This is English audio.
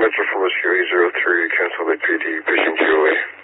Metro for Whiskey 803, cancel the PD, pushing GOA.